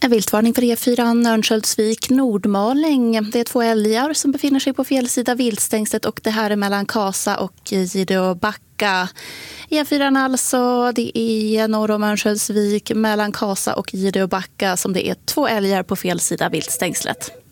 En viltvarning för E4 Örnsköldsvik Nordmaling. Det är 2 älgar som befinner sig på fel sida viltstängslet och det här är mellan Kasa och Gideåbacka. E4 alltså, det är norr om Örnsköldsvik mellan Kasa och Gideåbacka som det är 2 älgar på fel sida viltstängslet.